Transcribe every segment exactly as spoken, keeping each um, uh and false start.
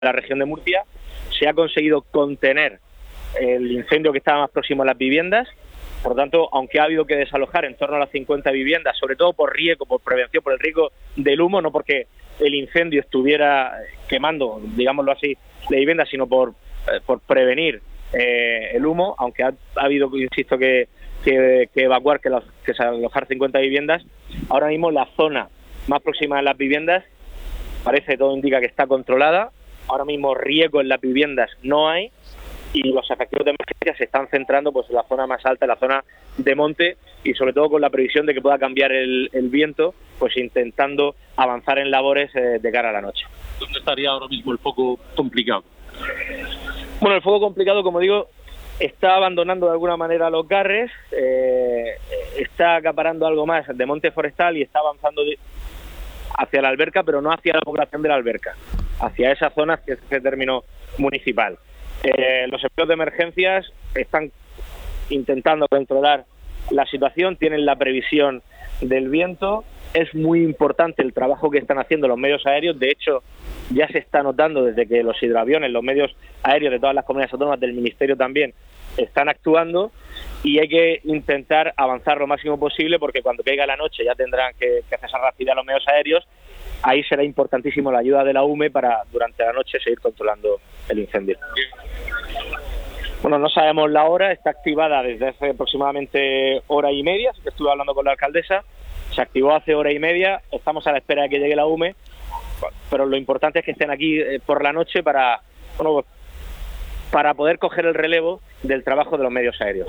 la región de Murcia. Se ha conseguido contener el incendio que estaba más próximo a las viviendas. Por lo tanto, aunque ha habido que desalojar en torno a las cincuenta viviendas, sobre todo por riesgo, por prevención, por el riesgo del humo, no porque el incendio estuviera quemando, digámoslo así, la vivienda, sino por, eh, por prevenir eh, el humo, aunque ha, ha habido, insisto, que, que, que evacuar, que, los, que desalojar cincuenta viviendas. Ahora mismo la zona más próxima a las viviendas parece, todo indica que está controlada. Ahora mismo riesgo en las viviendas no hay, y los efectivos de emergencia se están centrando pues en la zona más alta, en la zona de monte, y sobre todo con la previsión de que pueda cambiar el, el viento, pues intentando avanzar en labores eh, de cara a la noche. ¿Dónde estaría ahora mismo el foco complicado? Bueno, el foco complicado, como digo, está abandonando de alguna manera los Garres, eh, está acaparando algo más de monte forestal y está avanzando de, hacia la alberca, pero no hacia la población de la alberca, hacia esa zona, hacia ese término municipal. Eh, los efectivos de emergencias están intentando controlar la situación, tienen la previsión del viento. Es muy importante el trabajo que están haciendo los medios aéreos. De hecho, ya se está notando desde que los hidroaviones, los medios aéreos de todas las comunidades autónomas, del Ministerio también, están actuando, y hay que intentar avanzar lo máximo posible, porque cuando caiga la noche ya tendrán que, que cesar la actividad los medios aéreos. Ahí será importantísimo la ayuda de la U M E para, durante la noche, seguir controlando el incendio. Bueno, no sabemos la hora, está activada desde hace aproximadamente hora y media, así que estuve hablando con la alcaldesa, se activó hace hora y media, estamos a la espera de que llegue la U M E, pero lo importante es que estén aquí eh, por la noche para, bueno, para poder coger el relevo del trabajo de los medios aéreos.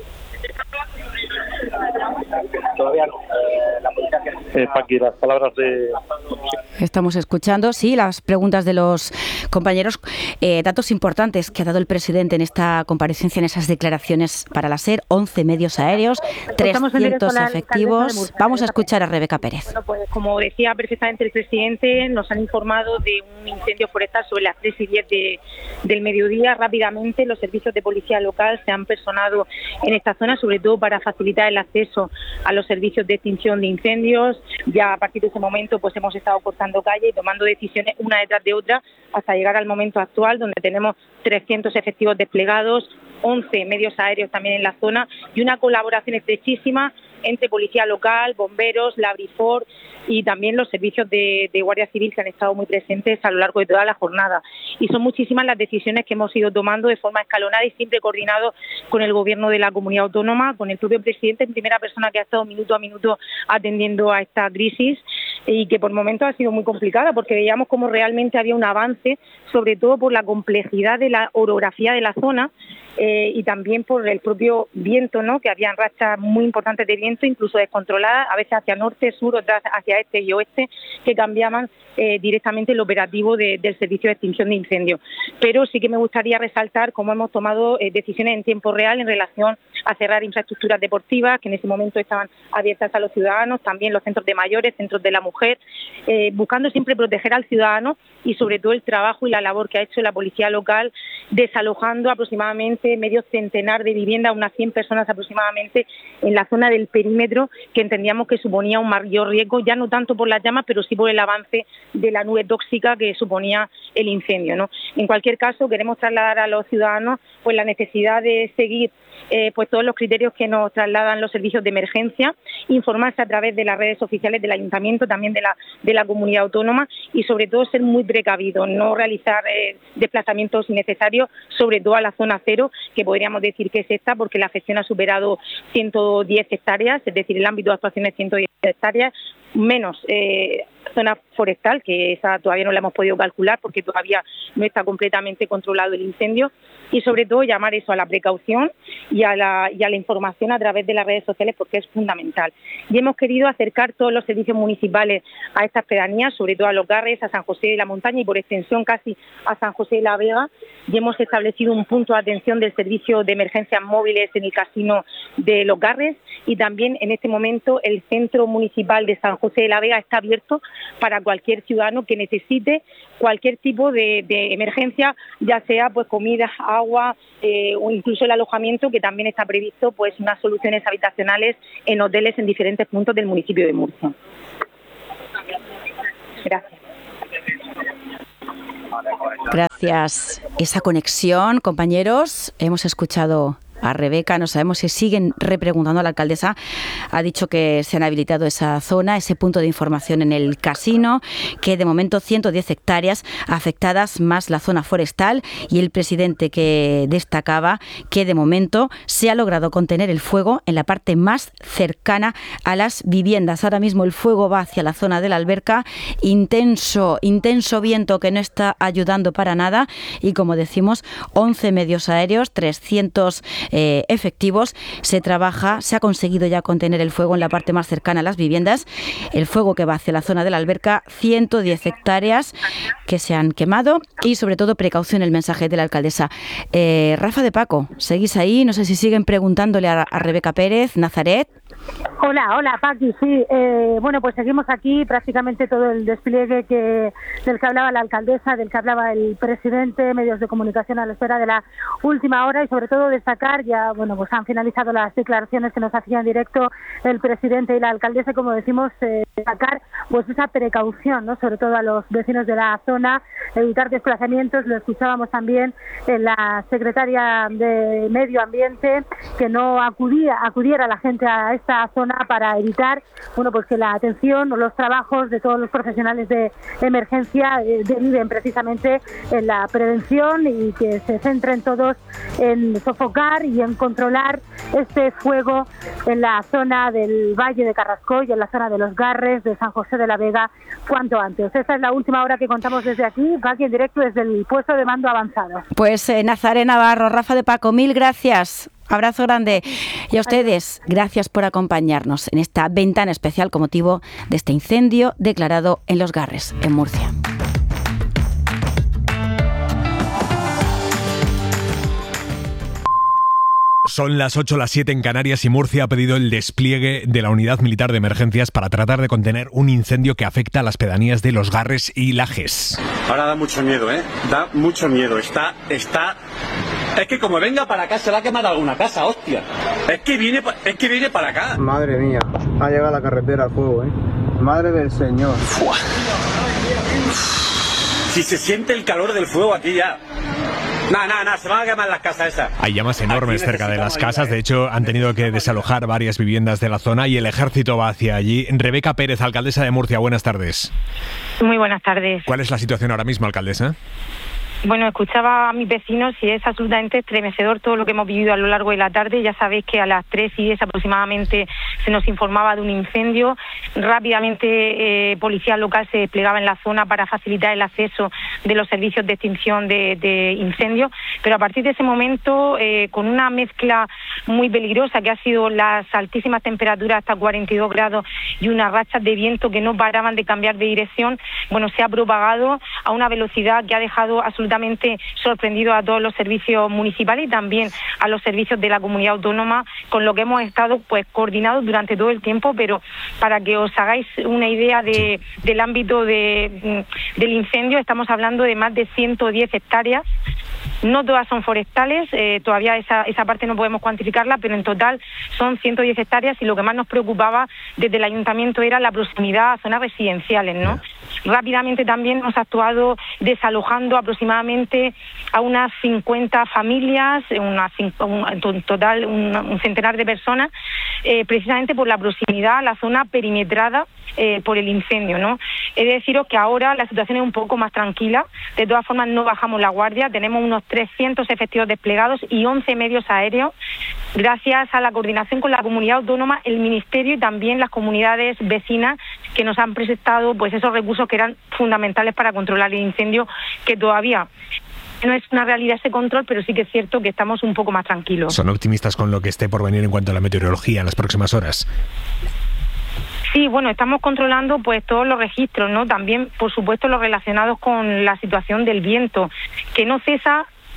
Todavía no. Eh, la policía que... eh, Paqui, las palabras de... Estamos escuchando, sí, las preguntas de los compañeros. Eh, datos importantes que ha dado el presidente en esta comparecencia, en esas declaraciones para la SER: once medios aéreos, trescientos efectivos. Vamos a escuchar a Rebeca Pérez. Bueno, pues como decía perfectamente el presidente, nos han informado de un incendio forestal sobre las tres y diez de, del mediodía. Rápidamente los servicios de policía local se han personado en esta zona, sobre todo para facilitar el acceso a los servicios de extinción de incendios. Ya a partir de ese momento pues hemos estado cortando calle y tomando decisiones una detrás de otra hasta llegar al momento actual, donde tenemos trescientos efectivos desplegados, once medios aéreos también en la zona, y una colaboración estrechísima entre policía local, bomberos, la Brifor y también los servicios de, de Guardia Civil, que han estado muy presentes a lo largo de toda la jornada. Y son muchísimas las decisiones que hemos ido tomando de forma escalonada y siempre coordinado con el Gobierno de la Comunidad Autónoma, con el propio presidente en primera persona, que ha estado minuto a minuto atendiendo a esta crisis, y que por momentos ha sido muy complicada, porque veíamos cómo realmente había un avance, sobre todo por la complejidad de la orografía de la zona, eh, y también por el propio viento, ¿no?, que habían rachas muy importantes de viento, incluso descontroladas, a veces hacia norte, sur, otras hacia este y oeste, que cambiaban eh, directamente el operativo de, del servicio de extinción de incendios. Pero sí que me gustaría resaltar cómo hemos tomado eh, decisiones en tiempo real en relación a cerrar infraestructuras deportivas que en ese momento estaban abiertas a los ciudadanos, también los centros de mayores, centros de la mujer, eh, buscando siempre proteger al ciudadano, y sobre todo el trabajo y la labor que ha hecho la policía local, desalojando aproximadamente medio centenar de viviendas, unas cien personas aproximadamente, en la zona del perímetro, que entendíamos que suponía un mayor riesgo, ya no tanto por las llamas, pero sí por el avance de la nube tóxica que suponía el incendio, ¿no? En cualquier caso, queremos trasladar a los ciudadanos pues la necesidad de seguir eh, pues todos los criterios que nos trasladan los servicios de emergencia, informarse a través de las redes oficiales del Ayuntamiento, también de la, de la Comunidad Autónoma, y sobre todo ser muy precavidos, no realizar eh, desplazamientos innecesarios, sobre todo a la zona cero, que podríamos decir que es esta, porque la afección ha superado ciento diez hectáreas, es decir, el ámbito de actuación es ciento diez hectáreas, menos eh, zona forestal, que esa todavía no la hemos podido calcular porque todavía no está completamente controlado el incendio, y sobre todo llamar eso a la precaución y a la, y a la información a través de las redes sociales, porque es fundamental. Y hemos querido acercar todos los servicios municipales a estas pedanías, sobre todo a Los Garres, a San José de la Montaña y por extensión casi a San José de la Vega, y hemos establecido un punto de atención del servicio de emergencias móviles en el casino de Los Garres, y también en este momento el centro municipal de San José de la Vega está abierto para cualquier ciudadano que necesite cualquier tipo de, de emergencia, ya sea pues comida, agua eh, o incluso el alojamiento, que también está previsto pues unas soluciones habitacionales en hoteles en diferentes puntos del municipio de Murcia. Gracias. Gracias. Esa conexión, compañeros, hemos escuchado a Rebeca, no sabemos si siguen repreguntando a la alcaldesa. Ha dicho que se han habilitado esa zona, ese punto de información en el casino, que de momento ciento diez hectáreas afectadas más la zona forestal, y el presidente que destacaba que de momento se ha logrado contener el fuego en la parte más cercana a las viviendas. Ahora mismo el fuego va hacia la zona de la alberca, intenso, intenso viento que no está ayudando para nada, y como decimos, once medios aéreos, trescientos Eh, efectivos. Se trabaja, se ha conseguido ya contener el fuego en la parte más cercana a las viviendas. El fuego que va hacia la zona de la alberca, ciento diez hectáreas que se han quemado, y sobre todo precaución, el mensaje de la alcaldesa. Eh, Rafa de Paco, ¿seguís ahí? No sé si siguen preguntándole a, a Rebeca Pérez, Nazaret. Hola, hola Paqui, sí, eh, bueno, pues seguimos aquí prácticamente todo el despliegue que del que hablaba la alcaldesa, del que hablaba el presidente, medios de comunicación a la espera de la última hora, y sobre todo destacar, ya, bueno, pues han finalizado las declaraciones que nos hacían en directo el presidente y la alcaldesa, como decimos, eh, destacar pues esa precaución, ¿no?, sobre todo a los vecinos de la zona, evitar desplazamientos. Lo escuchábamos también en la secretaria de Medio Ambiente, que no acudía, acudiera la gente a esta zona para evitar, bueno, pues que la atención o los trabajos de todos los profesionales de emergencia eh, deriven precisamente en la prevención, y que se centren todos en sofocar y en controlar este fuego en la zona del Valle de Carrascoy y en la zona de los Garres, de San José de la Vega, cuanto antes. Esta es la última hora que contamos desde aquí, aquí en directo desde el puesto de mando avanzado. Pues eh, Nazaret Navarro, Rafa de Paco, mil gracias. Abrazo grande. Y a ustedes, gracias por acompañarnos en esta ventana especial con motivo de este incendio declarado en Los Garres, en Murcia. Son las ocho, las siete en Canarias, y Murcia ha pedido el despliegue de la Unidad Militar de Emergencias para tratar de contener un incendio que afecta a las pedanías de Los Garres y Lajes. Ahora da mucho miedo, ¿eh? Da mucho miedo. Está, está... Es que como venga para acá se va a quemar alguna casa, hostia. Es que viene, es que viene para acá. Madre mía, ha llegado a la carretera el fuego, ¿eh? Madre del Señor. Fua. Si se siente el calor del fuego aquí ya. No, no, no, se van a quemar las casas esas. Hay llamas enormes cerca de las casas. De hecho, han tenido que desalojar varias viviendas de la zona y el ejército va hacia allí. Rebeca Pérez, alcaldesa de Murcia, buenas tardes. Muy buenas tardes. ¿Cuál es la situación ahora mismo, alcaldesa? Bueno, escuchaba a mis vecinos y es absolutamente estremecedor todo lo que hemos vivido a lo largo de la tarde. Ya sabéis que a las tres y diez aproximadamente se nos informaba de un incendio. Rápidamente eh, policía local se desplegaba en la zona para facilitar el acceso de los servicios de extinción de, de incendios. Pero a partir de ese momento, eh, con una mezcla muy peligrosa que ha sido las altísimas temperaturas hasta cuarenta y dos grados y unas rachas de viento que no paraban de cambiar de dirección, bueno, se ha propagado a una velocidad que ha dejado absolutamente sorprendido a todos los servicios municipales y también a los servicios de la comunidad autónoma, con lo que hemos estado pues coordinados durante todo el tiempo. Pero para que os hagáis una idea de, del ámbito de, del incendio, estamos hablando de más de ciento diez hectáreas. No todas son forestales, eh, todavía esa, esa parte no podemos cuantificarla, pero en total son ciento diez hectáreas, y lo que más nos preocupaba desde el ayuntamiento era la proximidad a zonas residenciales, ¿no? Rápidamente también hemos actuado desalojando aproximadamente a unas cincuenta familias, una, un, en total un, un centenar de personas, eh, precisamente por la proximidad a la zona perimetrada eh, por el incendio, ¿no? He de deciros que ahora la situación es un poco más tranquila. De todas formas, no bajamos la guardia, tenemos unos trescientos efectivos desplegados y once medios aéreos, gracias a la coordinación con la comunidad autónoma, el ministerio y también las comunidades vecinas que nos han presentado pues esos recursos que eran fundamentales para controlar el incendio, que todavía no es una realidad ese control, pero sí que es cierto que estamos un poco más tranquilos. ¿Son optimistas con lo que esté por venir en cuanto a la meteorología en las próximas horas? Sí, bueno, estamos controlando pues todos los registros, ¿no? También, por supuesto, los relacionados con la situación del viento, que no cesa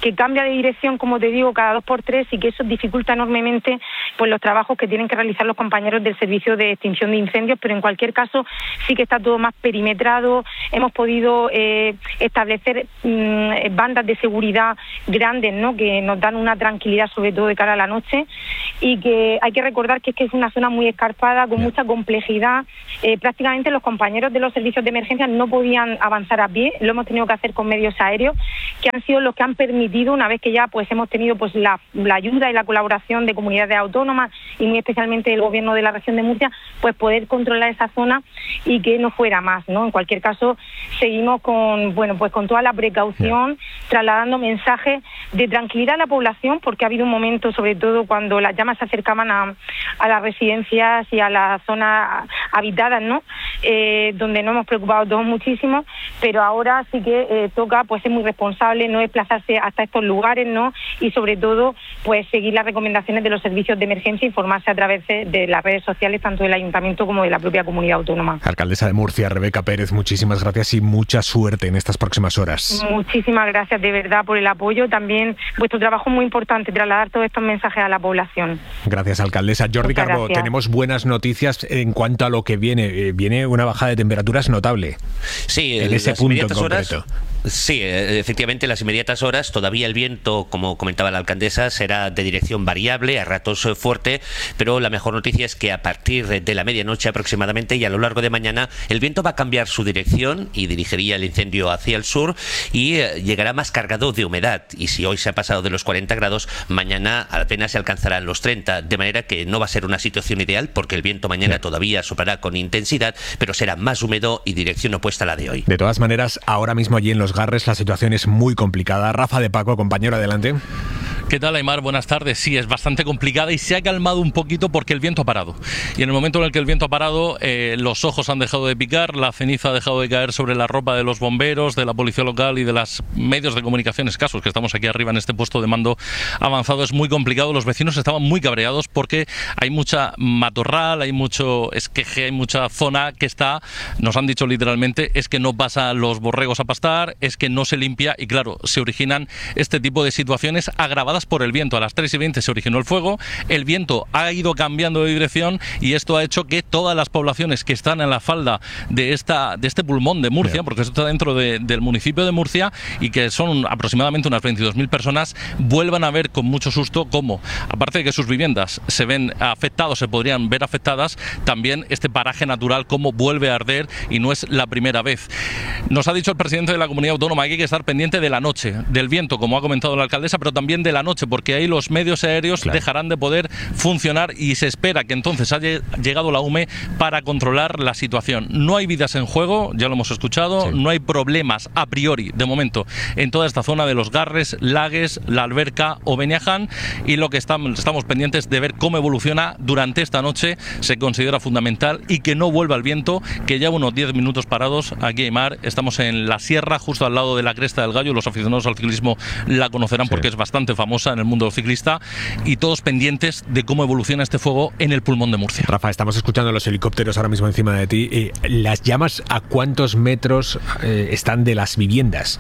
que cambia de dirección, como te digo, cada dos por tres, y que eso dificulta enormemente pues los trabajos que tienen que realizar los compañeros del servicio de extinción de incendios, pero en cualquier caso sí que está todo más perimetrado. Hemos podido eh, establecer mmm, bandas de seguridad grandes, ¿no?, que nos dan una tranquilidad, sobre todo de cara a la noche, y que hay que recordar que es que es una zona muy escarpada, con mucha complejidad. Eh, prácticamente los compañeros de los servicios de emergencia no podían avanzar a pie, lo hemos tenido que hacer con medios aéreos, que han sido los que han permitido, una vez que ya pues hemos tenido pues la, la ayuda y la colaboración de comunidades autónomas y muy especialmente el gobierno de la región de Murcia, pues poder controlar esa zona y que no fuera más, ¿no? En cualquier caso, seguimos con, bueno, pues con toda la precaución, trasladando mensajes de tranquilidad a la población, porque ha habido un momento, sobre todo cuando las llamas se acercaban a, a las residencias y a las zonas habitadas, ¿no?, eh, donde nos hemos preocupado todos muchísimo, pero ahora sí que eh, toca pues ser muy responsable, no desplazarse hasta estos lugares, ¿no?, y sobre todo pues seguir las recomendaciones de los servicios de emergencia, informarse a través de, de las redes sociales, tanto del Ayuntamiento como de la propia comunidad autónoma. Alcaldesa de Murcia, Rebeca Pérez, muchísimas gracias y mucha suerte en estas próximas horas. Muchísimas gracias de verdad por el apoyo, también vuestro trabajo es muy importante, trasladar todos estos mensajes a la población. Gracias, alcaldesa. Jordi Muchas Carbó, gracias. Tenemos buenas noticias en cuanto a lo que viene. Eh, viene una bajada de temperaturas notable. Sí, en ese punto en concreto. Horas, sí, efectivamente, las inmediatas horas, todavía el viento, como comentaba la alcaldesa, será de dirección variable, a ratos fuerte, pero la mejor noticia es que a partir de la medianoche aproximadamente y a lo largo de mañana, el viento va a cambiar su dirección y dirigiría el incendio hacia el sur y eh, llegará más cargado de humedad. Y si hoy se ha pasado de los cuarenta grados, mañana apenas se alcanzarán los treinta, de manera que no va a ser una situación ideal porque el viento mañana sí. todavía soplará con intensidad, pero será más húmedo y dirección opuesta a la de hoy. De todas maneras, ahora mismo allí en Los Garres la situación es muy complicada. Rafa de Paco, compañero, adelante. ¿Qué tal, Aymar? Buenas tardes. Sí, es bastante complicada y se ha calmado un poquito porque el viento ha parado. Y en el momento en el que el viento ha parado, eh, los ojos han dejado de picar, la ceniza ha dejado de caer sobre la ropa de los bomberos, de la policía local y de los medios de comunicación escasos que estamos aquí arriba en este puesto de mando avanzado. Es muy complicado. Los vecinos estaban muy cabreados porque hay mucha matorral, hay mucho esqueje, hay mucha zona que está, nos han dicho literalmente, es que no pasan los borregos a pastar, es que no se limpia y claro, se originan este tipo de situaciones agravadas por el viento. A las tres y veinte se originó el fuego, el viento ha ido cambiando de dirección y esto ha hecho que todas las poblaciones que están en la falda de esta de este pulmón de Murcia, yeah. porque esto está dentro de, del municipio de Murcia y que son aproximadamente unas veintidós mil personas, vuelvan a ver con mucho susto cómo, aparte de que sus viviendas se ven afectadas, se podrían ver afectadas, también este paraje natural cómo vuelve a arder y no es la primera vez. Nos ha dicho el presidente de la comunidad autónoma que hay que estar pendiente de la noche, del viento, como ha comentado la alcaldesa, pero también de la noche, porque ahí los medios aéreos claro. dejarán de poder funcionar y se espera que entonces haya llegado la U M E para controlar la situación. No hay vidas en juego, ya lo hemos escuchado, sí. no hay problemas a priori, de momento, en toda esta zona de Los Garres, Lagues, La Alberca o Beniaján, y lo que estamos, estamos pendientes de ver cómo evoluciona durante esta noche, se considera fundamental y que no vuelva el viento, que ya unos diez minutos parados aquí en Mar, estamos en la sierra, justo al lado de la Cresta del Gallo, los aficionados al ciclismo la conocerán sí. porque es bastante famosa en el mundo ciclista, y todos pendientes de cómo evoluciona este fuego en el pulmón de Murcia. Rafa, estamos escuchando los helicópteros ahora mismo encima de ti. Eh, ¿Las llamas a cuántos metros eh, están de las viviendas?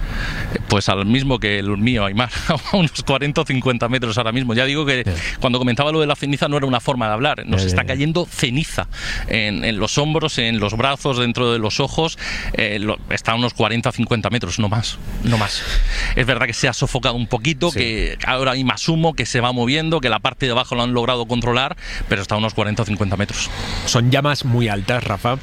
Pues al mismo que el mío, Aymar, a unos cuarenta o cincuenta metros ahora mismo. Ya digo que yeah. cuando comentaba lo de la ceniza no era una forma de hablar, nos yeah, está yeah, cayendo yeah. ceniza en, en los hombros, en los brazos, dentro de los ojos, eh, lo, está a unos cuarenta o cincuenta metros, no más, no más. Es verdad que se ha sofocado un poquito, sí. que ahora hay más humo, que se va moviendo, que la parte de abajo lo han logrado controlar, pero está a unos cuarenta o cincuenta metros. ¿Son llamas muy altas, Rafa?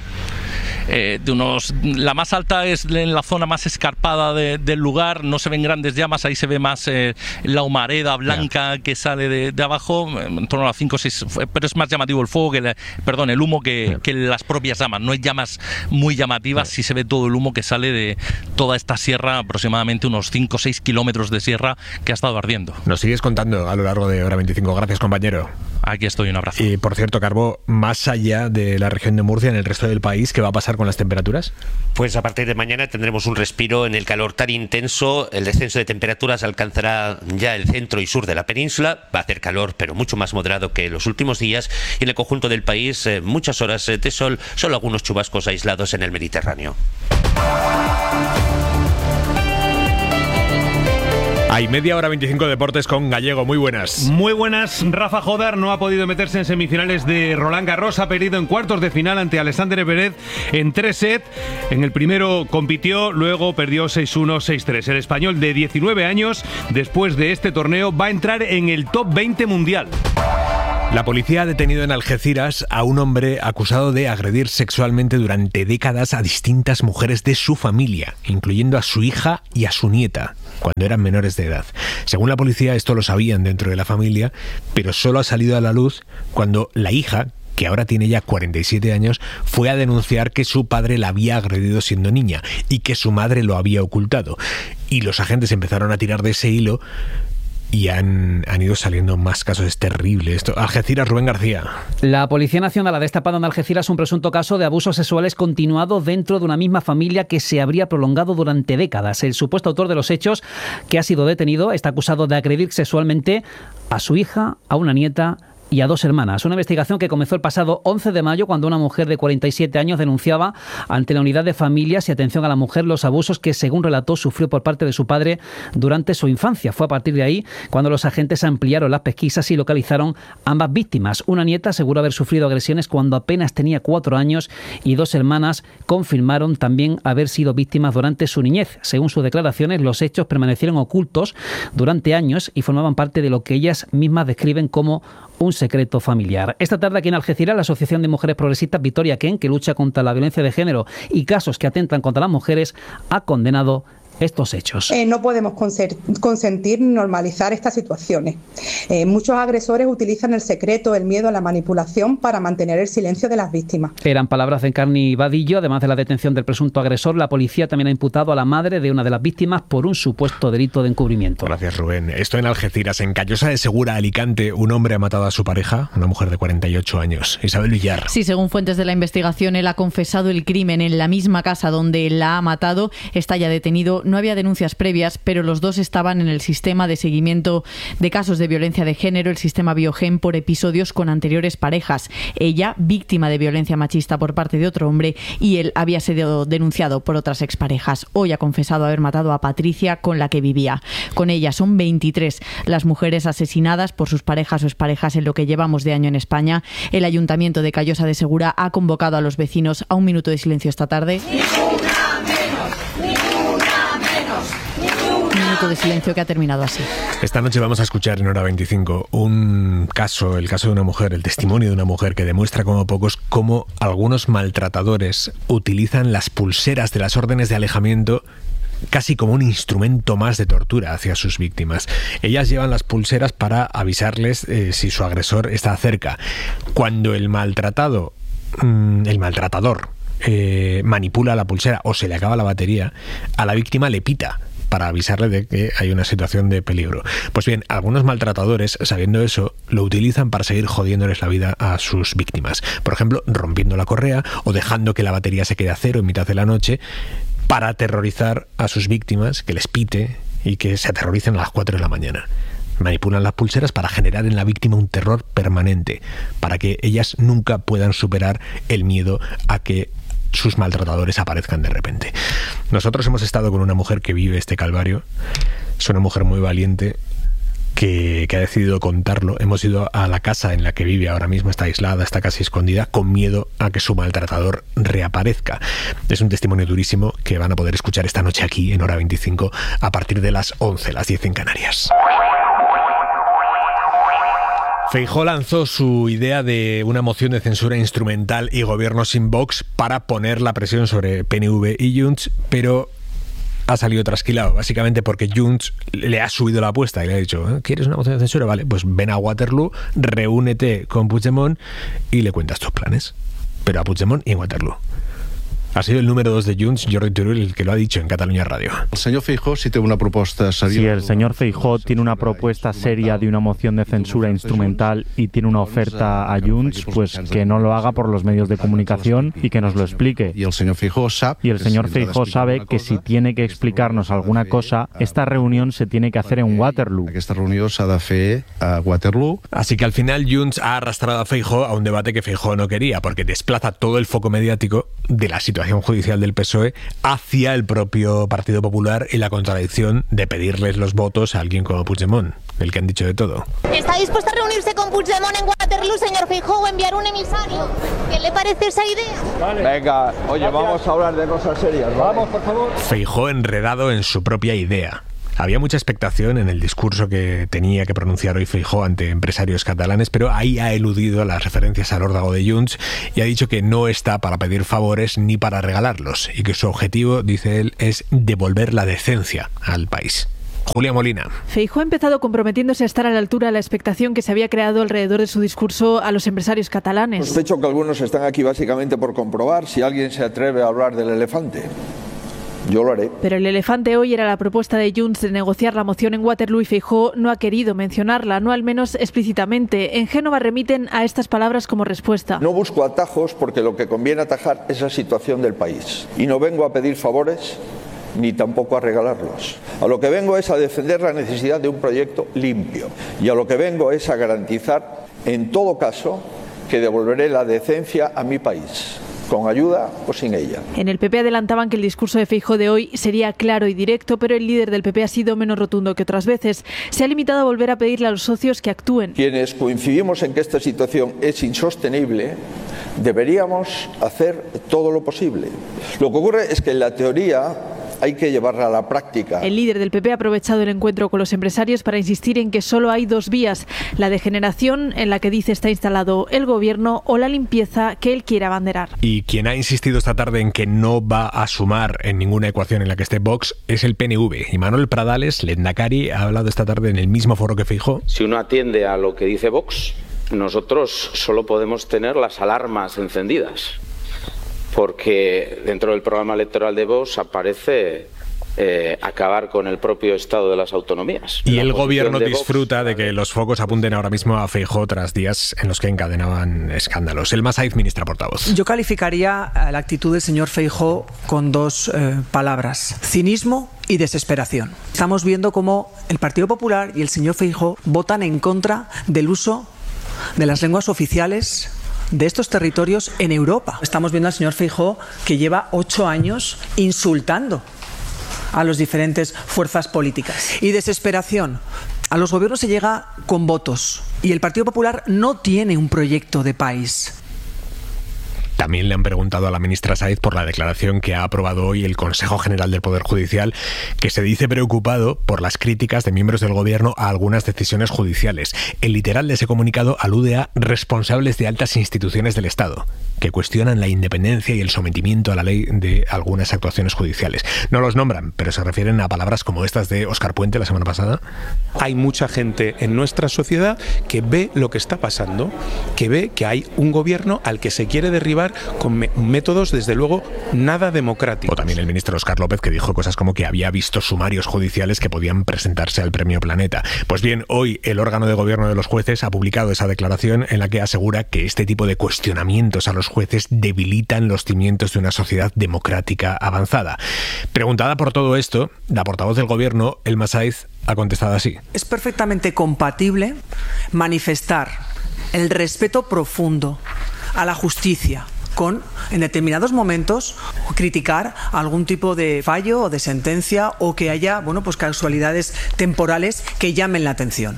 Eh, de unos, la más alta es en la zona más escarpada de, del lugar, no se ven grandes llamas, ahí se ve más eh, la humareda blanca yeah. que sale de, de abajo, en torno a cinco o seis, pero es más llamativo el fuego, que la, perdón, el humo que, yeah. que las propias llamas. No hay llamas muy llamativas, yeah. sí se ve todo el humo que sale de toda esta sierra, aproximadamente unos cinco o seis kilómetros de sierra que ha estado ardiendo. Nos sigues contando a lo largo de hora veinticinco. Gracias, compañero. Aquí estoy, un abrazo. Y por cierto, Carbó, más allá de la región de Murcia, en el resto del país, ¿qué va a pasar con las temperaturas? Pues a partir de mañana tendremos un respiro en el calor tan intenso. El descenso de temperaturas alcanzará ya el centro y sur de la península. Va a hacer calor, pero mucho más moderado que los últimos días. Y en el conjunto del país, eh, muchas horas de sol, solo algunos chubascos aislados en el Mediterráneo. Hay media hora veinticinco deportes con Gallego. Muy buenas. Muy buenas. Rafa Jodar no ha podido meterse en semifinales de Roland Garros. Ha perdido en cuartos de final ante Alexander Zverev en tres sets. En el primero compitió, luego perdió seis uno, seis tres. El español de diecinueve años, después de este torneo, va a entrar en el top veinte mundial. La policía ha detenido en Algeciras a un hombre acusado de agredir sexualmente durante décadas a distintas mujeres de su familia, incluyendo a su hija y a su nieta, cuando eran menores de edad. Según la policía, esto lo sabían dentro de la familia, pero solo ha salido a la luz cuando la hija, que ahora tiene ya cuarenta y siete años, fue a denunciar que su padre la había agredido siendo niña y que su madre lo había ocultado. Y los agentes empezaron a tirar de ese hilo y han, han ido saliendo más casos. Es terrible esto. Algeciras, Rubén García. La Policía Nacional ha destapado en Algeciras un presunto caso de abusos sexuales continuado dentro de una misma familia que se habría prolongado durante décadas. El supuesto autor de los hechos, que ha sido detenido, está acusado de agredir sexualmente a su hija, a una nieta y a dos hermanas. Una investigación que comenzó el pasado once de mayo cuando una mujer de cuarenta y siete años denunciaba ante la Unidad de Familias y Atención a la Mujer los abusos que, según relató, sufrió por parte de su padre durante su infancia. Fue a partir de ahí cuando los agentes ampliaron las pesquisas y localizaron ambas víctimas. Una nieta aseguró haber sufrido agresiones cuando apenas tenía cuatro años y dos hermanas confirmaron también haber sido víctimas durante su niñez. Según sus declaraciones, los hechos permanecieron ocultos durante años y formaban parte de lo que ellas mismas describen como un secreto familiar. Esta tarde aquí en Algeciras, la Asociación de Mujeres Progresistas Victoria Ken, que lucha contra la violencia de género y casos que atentan contra las mujeres, ha condenado estos hechos. Eh, no podemos consentir ni normalizar estas situaciones. Eh, muchos agresores utilizan el secreto, el miedo, la manipulación para mantener el silencio de las víctimas. Eran palabras de Encarni Vadillo. Además de la detención del presunto agresor, la policía también ha imputado a la madre de una de las víctimas por un supuesto delito de encubrimiento. Gracias, Rubén. Esto en Algeciras. En Callosa de Segura, Alicante, un hombre ha matado a su pareja, una mujer de cuarenta y ocho años. Isabel Villar. Sí, según fuentes de la investigación, él ha confesado el crimen en la misma casa donde la ha matado. Está ya detenido. No había denuncias previas, pero los dos estaban en el sistema de seguimiento de casos de violencia de género, el sistema Biogen, por episodios con anteriores parejas. Ella, víctima de violencia machista por parte de otro hombre, y él había sido denunciado por otras exparejas. Hoy ha confesado haber matado a Patricia, con la que vivía. Con ella son veintitrés las mujeres asesinadas por sus parejas o exparejas en lo que llevamos de año en España. El Ayuntamiento de Callosa de Segura ha convocado a los vecinos a un minuto de silencio esta tarde. Un minuto de silencio que ha terminado así. Esta noche vamos a escuchar en Hora veinticinco un caso, el caso de una mujer, el testimonio de una mujer que demuestra como pocos cómo algunos maltratadores utilizan las pulseras de las órdenes de alejamiento casi como un instrumento más de tortura hacia sus víctimas. Ellas llevan las pulseras para avisarles eh, si su agresor está cerca. Cuando el maltratado, mmm, el maltratador, eh, manipula la pulsera o se le acaba la batería, a la víctima le pita para avisarle de que hay una situación de peligro. Pues bien, algunos maltratadores, sabiendo eso, lo utilizan para seguir jodiéndoles la vida a sus víctimas. Por ejemplo, rompiendo la correa o dejando que la batería se quede a cero en mitad de la noche para aterrorizar a sus víctimas, que les pite y que se aterroricen a las cuatro de la mañana. Manipulan las pulseras para generar en la víctima un terror permanente, para que ellas nunca puedan superar el miedo a que sus maltratadores aparezcan de repente. Nosotros hemos estado con una mujer que vive este calvario. Es una mujer muy valiente que, que ha decidido contarlo. Hemos ido a la casa en la que vive ahora mismo, está aislada, está casi escondida, con miedo a que su maltratador reaparezca. Es un testimonio durísimo que van a poder escuchar esta noche aquí en Hora veinticinco a partir de las once, las diez en Canarias. Feijóo lanzó su idea de una moción de censura instrumental y gobierno sin Vox para poner la presión sobre P N V y Junts, pero ha salido trasquilado, básicamente porque Junts le ha subido la apuesta y le ha dicho: ¿quieres una moción de censura? Vale, pues ven a Waterloo, reúnete con Puigdemont y le cuentas tus planes. Pero a Puigdemont y en Waterloo. Ha sido el número dos de Junts, Jordi Turull, el que lo ha dicho en Catalunya Radio. El señor Feijóo sí tiene una propuesta seria. Si el señor Feijóo tiene una propuesta seria de una moción de censura instrumental y tiene una oferta a Junts, pues que no lo haga por los medios de comunicación y que nos lo explique. Y el señor Feijóo sabe, y el señor Feijóo sabe que si tiene que explicarnos alguna cosa, esta reunión se tiene que hacer en Waterloo. Esta reunión se ha de hacer a Waterloo. Así que al final Junts ha arrastrado a Feijóo a un debate que Feijóo no quería, porque desplaza todo el foco mediático de la situación investigación judicial del P S O E hacia el propio Partido Popular y la contradicción de pedirles los votos a alguien como Puigdemont, del que han dicho de todo. ¿Está dispuesto a reunirse con Puigdemont en Waterloo, señor Feijóo, o enviar un emisario? ¿Qué le parece esa idea? Vale. Venga, oye, gracias. Vamos a hablar de cosas serias, ¿vale? Vamos, por favor. Feijóo enredado en su propia idea. Había mucha expectación en el discurso que tenía que pronunciar hoy Feijóo ante empresarios catalanes, pero ahí ha eludido las referencias al órdago de Junts y ha dicho que no está para pedir favores ni para regalarlos y que su objetivo, dice él, es devolver la decencia al país. Julia Molina. Feijóo ha empezado comprometiéndose a estar a la altura de la expectación que se había creado alrededor de su discurso a los empresarios catalanes. Sospecho que algunos están aquí básicamente por comprobar si alguien se atreve a hablar del elefante. Yo lo haré. Pero el elefante hoy era la propuesta de Junts de negociar la moción en Waterloo y Feijóo no ha querido mencionarla, no al menos explícitamente. En Génova remiten a estas palabras como respuesta. No busco atajos porque lo que conviene atajar es la situación del país. Y no vengo a pedir favores ni tampoco a regalarlos. A lo que vengo es a defender la necesidad de un proyecto limpio. Y a lo que vengo es a garantizar, en todo caso, que devolveré la decencia a mi país. Con ayuda o sin ella. En el P P adelantaban que el discurso de Feijóo de hoy sería claro y directo, pero el líder del P P ha sido menos rotundo que otras veces. Se ha limitado a volver a pedirle a los socios que actúen. Quienes coincidimos en que esta situación es insostenible, deberíamos hacer todo lo posible. Lo que ocurre es que en la teoría hay que llevarla a la práctica. El líder del P P ha aprovechado el encuentro con los empresarios para insistir en que solo hay dos vías: la degeneración, en la que dice está instalado el gobierno, o la limpieza, que él quiere abanderar. Y quien ha insistido esta tarde en que no va a sumar en ninguna ecuación en la que esté Vox es el P N V. Y Manuel Pradales, lehendakari, ha hablado esta tarde en el mismo foro que Feijóo. Si uno atiende a lo que dice Vox, nosotros solo podemos tener las alarmas encendidas, porque dentro del programa electoral de Vox aparece eh, acabar con el propio estado de las autonomías. Y el gobierno disfruta de que los focos apunten ahora mismo a Feijóo tras días en los que encadenaban escándalos. El Masaiz, ministra portavoz. Yo calificaría la actitud del señor Feijóo con dos eh, palabras: cinismo y desesperación. Estamos viendo cómo el Partido Popular y el señor Feijóo votan en contra del uso de las lenguas oficiales de estos territorios en Europa. Estamos viendo al señor Feijóo que lleva ocho años insultando a las diferentes fuerzas políticas. Y desesperación. A los gobiernos se llega con votos y el Partido Popular no tiene un proyecto de país. También le han preguntado a la ministra Sáenz por la declaración que ha aprobado hoy el Consejo General del Poder Judicial, que se dice preocupado por las críticas de miembros del gobierno a algunas decisiones judiciales. El literal de ese comunicado alude a responsables de altas instituciones del Estado, que cuestionan la independencia y el sometimiento a la ley de algunas actuaciones judiciales. No los nombran, pero se refieren a palabras como estas de Óscar Puente la semana pasada. Hay mucha gente en nuestra sociedad que ve lo que está pasando, que ve que hay un gobierno al que se quiere derribar con métodos, desde luego, nada democráticos. O también el ministro Óscar López, que dijo cosas como que había visto sumarios judiciales que podían presentarse al Premio Planeta. Pues bien, hoy el órgano de gobierno de los jueces ha publicado esa declaración en la que asegura que este tipo de cuestionamientos a los jueces debilitan los cimientos de una sociedad democrática avanzada. Preguntada por todo esto, la portavoz del gobierno, Elma Sáenz, ha contestado así. Es perfectamente compatible manifestar el respeto profundo a la justicia con, en determinados momentos, criticar algún tipo de fallo o de sentencia, o que haya, bueno, pues casualidades temporales que llamen la atención.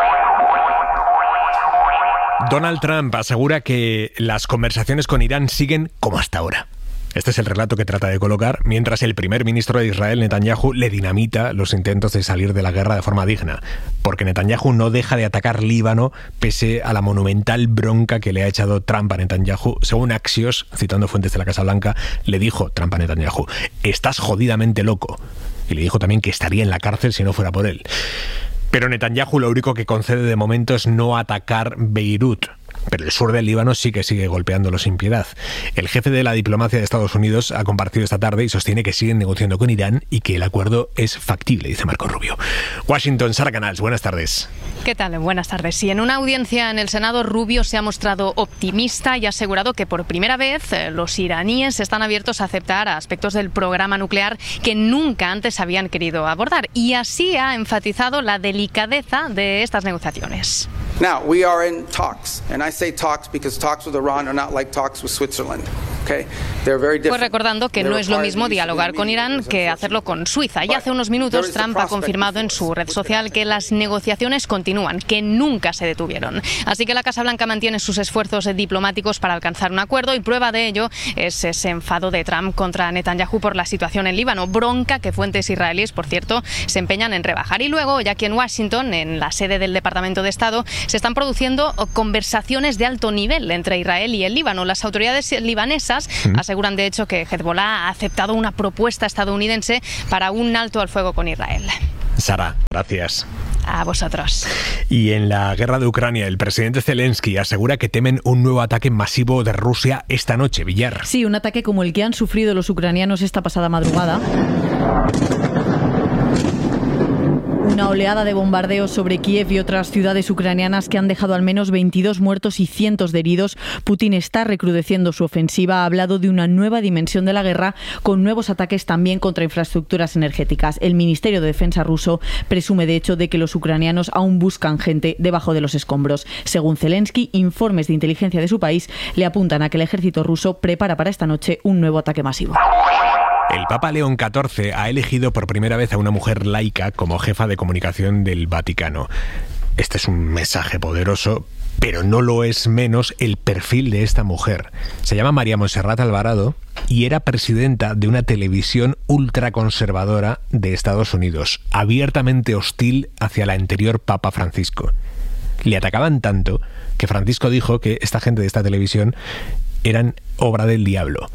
Donald Trump asegura que las conversaciones con Irán siguen como hasta ahora. Este es el relato que trata de colocar, mientras el primer ministro de Israel, Netanyahu, le dinamita los intentos de salir de la guerra de forma digna, porque Netanyahu no deja de atacar Líbano pese a la monumental bronca que le ha echado Trump a Netanyahu. Según Axios, citando fuentes de la Casa Blanca, le dijo Trump a Netanyahu: estás jodidamente loco. Y le dijo también que estaría en la cárcel si no fuera por él. Pero Netanyahu lo único que concede de momento es no atacar Beirut. Pero el sur del Líbano sí que sigue golpeándolo sin piedad. El jefe de la diplomacia de Estados Unidos ha compartido esta tarde y sostiene que siguen negociando con Irán y que el acuerdo es factible, dice Marco Rubio. Washington, Sara Canals, buenas tardes. ¿Qué tal? Buenas tardes. Sí, en una audiencia en el Senado, Rubio se ha mostrado optimista y ha asegurado que por primera vez los iraníes están abiertos a aceptar aspectos del programa nuclear que nunca antes habían querido abordar. Y así ha enfatizado la delicadeza de estas negociaciones. Now, we are in talks, and I say talks because talks with Iran are not like talks with Switzerland. Pues recordando que no es lo mismo dialogar con Irán que hacerlo con Suiza. Y hace unos minutos Trump ha confirmado en su red social que las negociaciones continúan, que nunca se detuvieron. Así que la Casa Blanca mantiene sus esfuerzos diplomáticos para alcanzar un acuerdo y prueba de ello es ese enfado de Trump contra Netanyahu por la situación en Líbano. Bronca que fuentes israelíes, por cierto, se empeñan en rebajar. Y luego, ya aquí en Washington, en la sede del Departamento de Estado, se están produciendo conversaciones de alto nivel entre Israel y el Líbano. Las autoridades libanesas ¿Mm? aseguran, de hecho, que Hezbollah ha aceptado una propuesta estadounidense para un alto al fuego con Israel. Sara, gracias. A vosotros. Y en la guerra de Ucrania, el presidente Zelensky asegura que temen un nuevo ataque masivo de Rusia esta noche. Villar. Sí, un ataque como el que han sufrido los ucranianos esta pasada madrugada. Una oleada de bombardeos sobre Kiev y otras ciudades ucranianas que han dejado al menos veintidós muertos y cientos de heridos. Putin está recrudeciendo su ofensiva. Ha hablado de una nueva dimensión de la guerra con nuevos ataques también contra infraestructuras energéticas. El Ministerio de Defensa ruso presume de hecho de que los ucranianos aún buscan gente debajo de los escombros. Según Zelensky, informes de inteligencia de su país le apuntan a que el ejército ruso prepara para esta noche un nuevo ataque masivo. El Papa León catorce ha elegido por primera vez a una mujer laica como jefa de comunicación del Vaticano. Este es un mensaje poderoso, pero no lo es menos el perfil de esta mujer. Se llama María Montserrat Alvarado y era presidenta de una televisión ultraconservadora de Estados Unidos, abiertamente hostil hacia el anterior Papa Francisco. Le atacaban tanto que Francisco dijo que esta gente de esta televisión eran obra del diablo.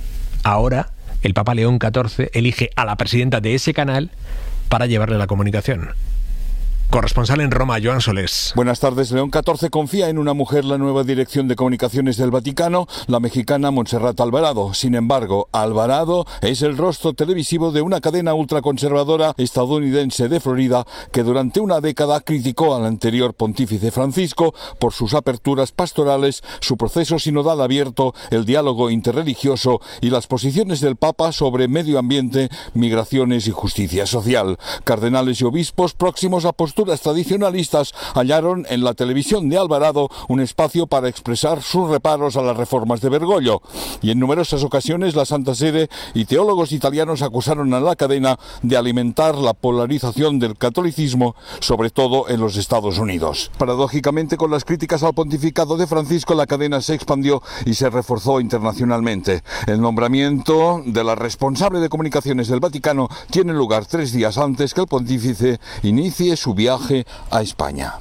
Ahora el Papa León catorce elige a la presidenta de ese canal para llevarle la comunicación. Corresponsal en Roma, Joan Solés. Buenas tardes. León catorce confía en una mujer la nueva dirección de comunicaciones del Vaticano, la mexicana Montserrat Alvarado. Sin embargo, Alvarado es el rostro televisivo de una cadena ultraconservadora estadounidense de Florida que durante una década criticó al anterior pontífice Francisco por sus aperturas pastorales, su proceso sinodal abierto, el diálogo interreligioso y las posiciones del Papa sobre medio ambiente, migraciones y justicia social. Cardenales y obispos próximos a posturas tradicionalistas hallaron en la televisión de Alvarado un espacio para expresar sus reparos a las reformas de Bergoglio. Y en numerosas ocasiones la Santa Sede y teólogos italianos acusaron a la cadena de alimentar la polarización del catolicismo, sobre todo en los Estados Unidos. Paradójicamente, con las críticas al pontificado de Francisco, la cadena se expandió y se reforzó internacionalmente. El nombramiento de la responsable de comunicaciones del Vaticano tiene lugar tres días antes que el pontífice inicie su viaje a España.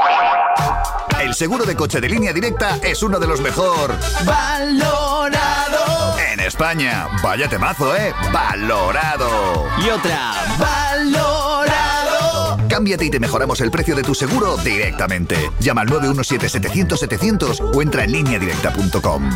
El seguro de coche de Línea Directa es uno de los mejor valorado en España. Vaya temazo, ¿eh? Valorado. Y otra, valorado. Cámbiate y te mejoramos el precio de tu seguro directamente. Llama al nueve uno siete, setecientos, setecientos o entra en línea directa punto com.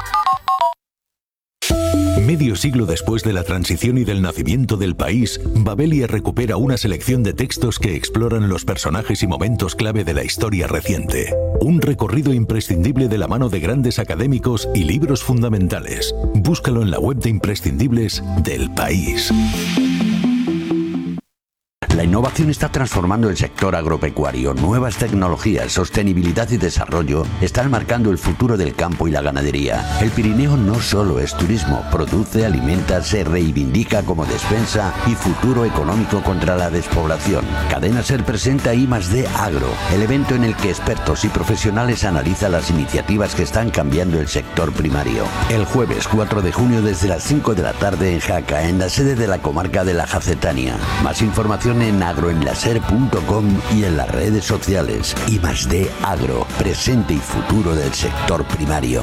Medio siglo después de la transición y del nacimiento del país, Babelia recupera una selección de textos que exploran los personajes y momentos clave de la historia reciente. Un recorrido imprescindible de la mano de grandes académicos y libros fundamentales. Búscalo en la web de imprescindibles del País. La innovación está transformando el sector agropecuario. Nuevas tecnologías, sostenibilidad y desarrollo están marcando el futuro del campo y la ganadería. El Pirineo no solo es turismo, produce, alimenta, se reivindica como despensa y futuro económico contra la despoblación. Cadena Ser presenta I más D Agro, el evento en el que expertos y profesionales analizan las iniciativas que están cambiando el sector primario. El jueves cuatro de junio desde las cinco de la tarde en Jaca, en la sede de la comarca de la Jacetania. Más información en agroenlaser punto com y en las redes sociales. I más D Agro, presente y futuro del sector primario.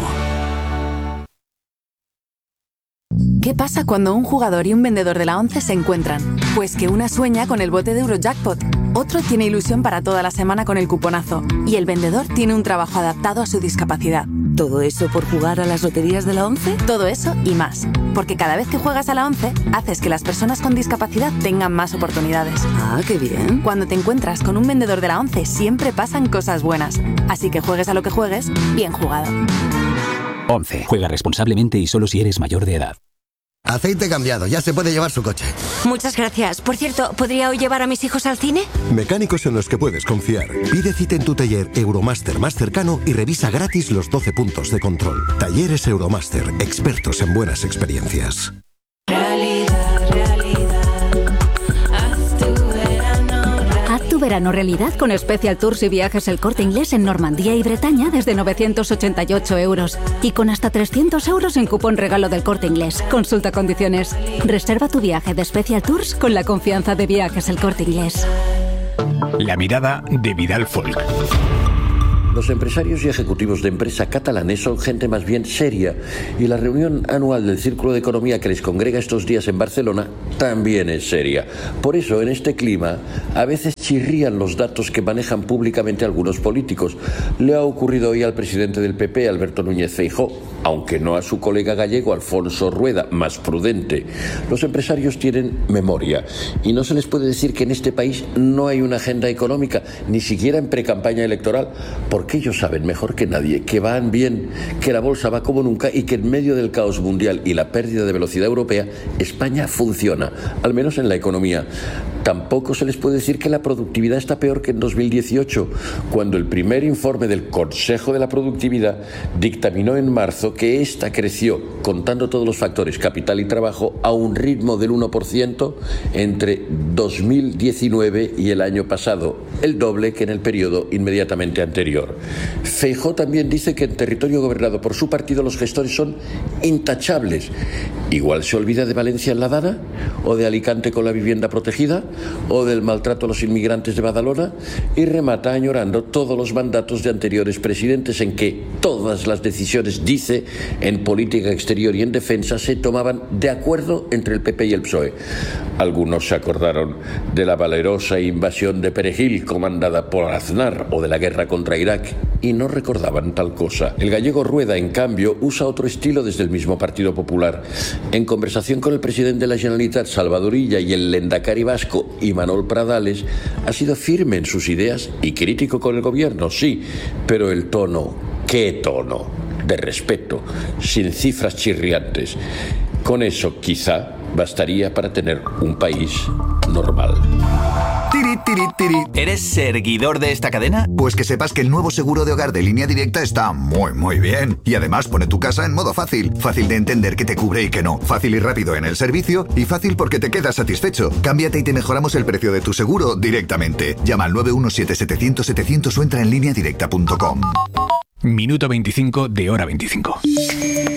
¿Qué pasa cuando un jugador y un vendedor de la ONCE se encuentran? Pues que una sueña con el bote de Eurojackpot, otro tiene ilusión para toda la semana con el cuponazo y el vendedor tiene un trabajo adaptado a su discapacidad. ¿Todo eso por jugar a las loterías de la ONCE? Todo eso y más. Porque cada vez que juegas a la ONCE, haces que las personas con discapacidad tengan más oportunidades. Ah, qué bien. Cuando te encuentras con un vendedor de la ONCE, siempre pasan cosas buenas. Así que juegues a lo que juegues, bien jugado. ONCE. Juega responsablemente y solo si eres mayor de edad. Aceite cambiado, ya se puede llevar su coche. Muchas gracias. Por cierto, ¿podría hoy llevar a mis hijos al cine? Mecánicos en los que puedes confiar. Pide cita en tu taller Euromaster más cercano y revisa gratis los doce puntos de control. Talleres Euromaster, expertos en buenas experiencias. Realidad, realidad. Haz tu verano. Haz tu verano realidad con Special Tours y Viajes El Corte Inglés en Normandía y Bretaña desde novecientos ochenta y ocho euros. Y con hasta trescientos euros en cupón regalo del Corte Inglés. Consulta condiciones. Reserva tu viaje de Special Tours con la confianza de Viajes El Corte Inglés. La mirada de Vidal Folk. Los empresarios y ejecutivos de empresa catalanes son gente más bien seria y la reunión anual del Círculo de Economía que les congrega estos días en Barcelona también es seria. Por eso, en este clima, a veces chirrían los datos que manejan públicamente algunos políticos. Le ha ocurrido hoy al presidente del P P, Alberto Núñez Feijóo, aunque no a su colega gallego, Alfonso Rueda, más prudente. Los empresarios tienen memoria y no se les puede decir que en este país no hay una agenda económica, ni siquiera en precampaña electoral, porque porque ellos saben mejor que nadie que van bien, que la bolsa va como nunca y que en medio del caos mundial y la pérdida de velocidad europea, España funciona, al menos en la economía. Tampoco se les puede decir que la productividad está peor que en dos mil dieciocho, cuando el primer informe del Consejo de la Productividad dictaminó en marzo que ésta creció, contando todos los factores, capital y trabajo, a un ritmo del uno por ciento entre dos mil diecinueve y el año pasado, el doble que en el periodo inmediatamente anterior. Feijóo también dice que en territorio gobernado por su partido los gestores son intachables. Igual se olvida de Valencia en la Dana, o de Alicante con la vivienda protegida, o del maltrato a los inmigrantes de Badalona, y remata añorando todos los mandatos de anteriores presidentes en que todas las decisiones, dice, en política exterior y en defensa se tomaban de acuerdo entre el P P y el P S O E. Algunos se acordaron de la valerosa invasión de Perejil comandada por Aznar o de la guerra contra Irak y no recordaban tal cosa. El gallego Rueda, en cambio, usa otro estilo desde el mismo Partido Popular. En conversación con el presidente de la Generalitat, Salvador Illa, y el lehendakari vasco, Imanol Pradales, ha sido firme en sus ideas y crítico con el gobierno, sí, pero el tono, ¿qué tono? De respeto, sin cifras chirriantes. Con eso, quizá, bastaría para tener un país normal. Tiri, tiri, tiri. ¿Eres seguidor de esta cadena? Pues que sepas que el nuevo seguro de hogar de Línea Directa está muy, muy bien. Y además pone tu casa en modo fácil. Fácil de entender qué te cubre y qué no. Fácil y rápido en el servicio. Y fácil porque te quedas satisfecho. Cámbiate y te mejoramos el precio de tu seguro directamente. Llama al nueve uno siete, setecientos, setecientos o entra en línea directa punto com. Minuto veinticinco de Hora veinticinco.